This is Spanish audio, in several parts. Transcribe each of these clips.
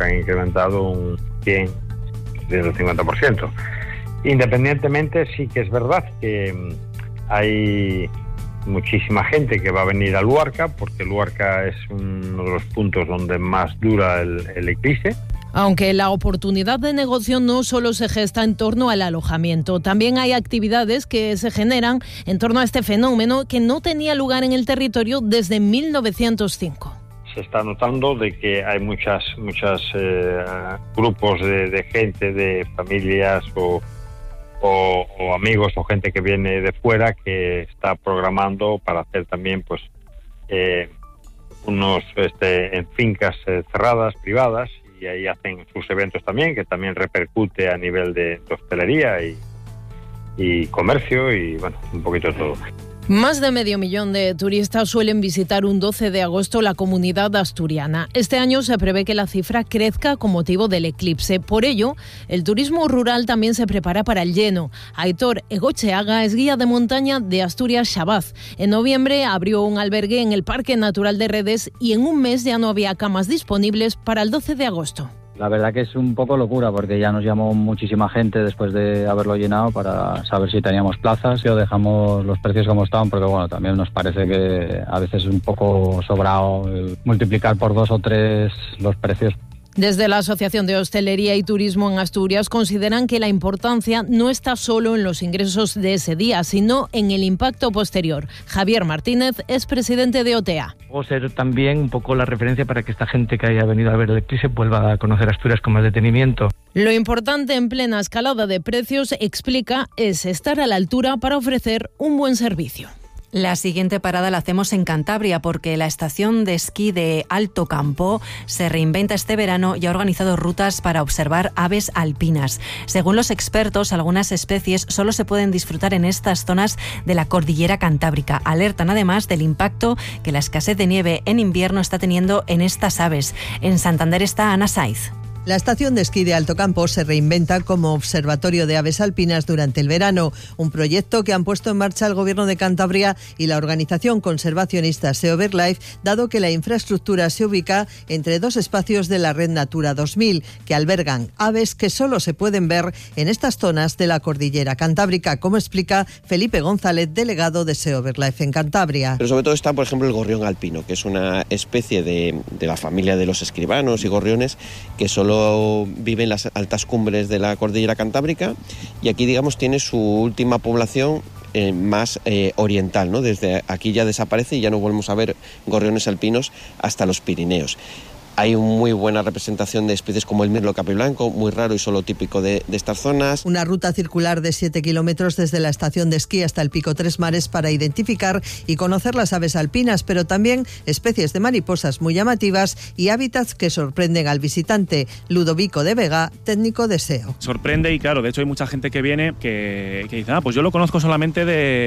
han incrementado un 150%. Independientemente, sí que es verdad que hay muchísima gente que va a venir a Luarca, porque Luarca es uno de los puntos donde más dura el eclipse. Aunque la oportunidad de negocio no solo se gesta en torno al alojamiento, también hay actividades que se generan en torno a este fenómeno que no tenía lugar en el territorio desde 1905. Se está notando de que hay muchos grupos de gente, de familias o amigos o gente que viene de fuera que está programando para hacer también pues unos en fincas cerradas, privadas, y ahí hacen sus eventos también, que también repercute a nivel de hostelería y comercio y bueno, un poquito de todo. Más de 500.000 de turistas suelen visitar un 12 de agosto la comunidad asturiana. Este año se prevé que la cifra crezca con motivo del eclipse. Por ello, el turismo rural también se prepara para el lleno. Aitor Egocheaga es guía de montaña de Asturias Xabaz. En noviembre abrió un albergue en el Parque Natural de Redes y en un mes ya no había camas disponibles para el 12 de agosto. La verdad que es un poco locura porque ya nos llamó muchísima gente después de haberlo llenado para saber si teníamos plazas o dejamos los precios como estaban, porque bueno, también nos parece que a veces es un poco sobrado multiplicar por 2 o 3 los precios. Desde la Asociación de Hostelería y Turismo en Asturias consideran que la importancia no está solo en los ingresos de ese día, sino en el impacto posterior. Javier Martínez es presidente de OTEA. O ser también un poco la referencia para que esta gente que haya venido a ver el eclipse vuelva a conocer Asturias con más detenimiento. Lo importante en plena escalada de precios, explica, es estar a la altura para ofrecer un buen servicio. La siguiente parada la hacemos en Cantabria porque la estación de esquí de Alto Campo se reinventa este verano y ha organizado rutas para observar aves alpinas. Según los expertos, algunas especies solo se pueden disfrutar en estas zonas de la cordillera cantábrica. Alertan además del impacto que la escasez de nieve en invierno está teniendo en estas aves. En Santander está Ana Saiz. La estación de esquí de Alto Campo se reinventa como observatorio de aves alpinas durante el verano, un proyecto que han puesto en marcha el Gobierno de Cantabria y la organización conservacionista SEO BirdLife, dado que la infraestructura se ubica entre 2 espacios de la Red Natura 2000, que albergan aves que solo se pueden ver en estas zonas de la cordillera cantábrica, como explica Felipe González, delegado de SEO BirdLife en Cantabria. Pero sobre todo está, por ejemplo, el gorrión alpino, que es una especie de la familia de los escribanos y gorriones que solo vive en las altas cumbres de la cordillera cantábrica y aquí, digamos, tiene su última población más oriental, ¿no? Desde aquí ya desaparece y ya no volvemos a ver gorriones alpinos hasta los Pirineos. Hay una muy buena representación de especies como el mirlo capiblanco, muy raro y solo típico de estas zonas. Una ruta circular de 7 kilómetros desde la estación de esquí hasta el Pico Tres Mares para identificar y conocer las aves alpinas, pero también especies de mariposas muy llamativas y hábitats que sorprenden al visitante. Ludovico de Vega, técnico de SEO. Sorprende y claro, de hecho hay mucha gente que viene que dice, pues yo lo conozco solamente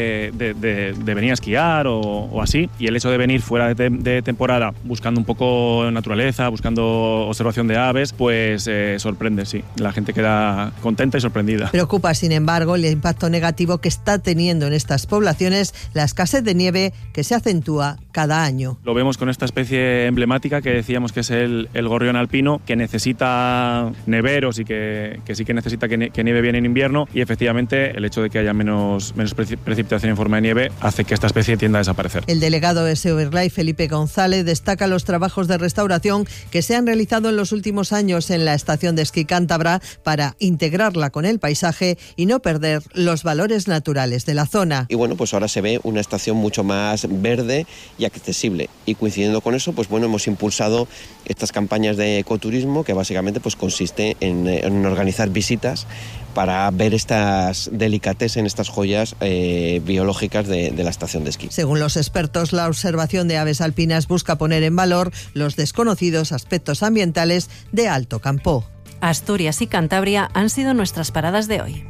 de venir a esquiar o así, y el hecho de venir fuera de temporada buscando un poco naturaleza, buscando observación de aves, pues sorprende, sí. La gente queda contenta y sorprendida. Preocupa, sin embargo, el impacto negativo que está teniendo en estas poblaciones la escasez de nieve que se acentúa cada año. Lo vemos con esta especie emblemática que decíamos que es el gorrión alpino, que necesita neveros y que sí que necesita que nieve bien en invierno, y efectivamente el hecho de que haya menos precipitación en forma de nieve hace que esta especie tienda a desaparecer. El delegado de SEO BirdLife, Felipe González, destaca los trabajos de restauración que se han realizado en los últimos años en la estación de esquí cántabra para integrarla con el paisaje y no perder los valores naturales de la zona. Y bueno, pues ahora se ve una estación mucho más verde y accesible. Y coincidiendo con eso, pues bueno, hemos impulsado estas campañas de ecoturismo que básicamente pues consiste en organizar visitas para ver estas delicatessen, estas joyas biológicas de la estación de esquí. Según los expertos, la observación de aves alpinas busca poner en valor los desconocidos aspectos ambientales de Alto Campo. Asturias y Cantabria han sido nuestras paradas de hoy.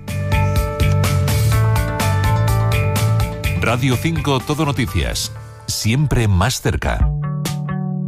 Radio 5 Todo Noticias, siempre más cerca.